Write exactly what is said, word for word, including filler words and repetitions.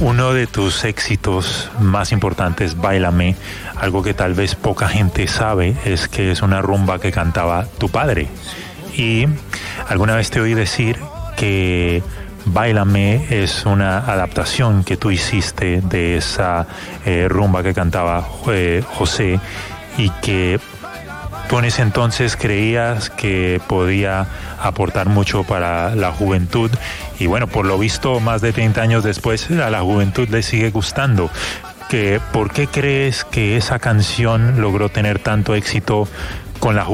Uno de tus éxitos más importantes, Báilame, algo que tal vez poca gente sabe, es que es una rumba que cantaba tu padre. Y alguna vez te oí decir que Báilame es una adaptación que tú hiciste de esa eh, rumba que cantaba eh, José, y que tú en ese entonces creías que podía aportar mucho para la juventud, y bueno, por lo visto más de treinta años después a la juventud le sigue gustando. Que, ¿por qué crees que esa canción logró tener tanto éxito con la juventud?